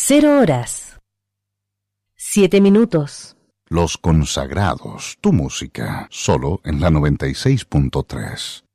0 horas, 7 minutos. Los Consagrados, tu música, solo en la 96.3.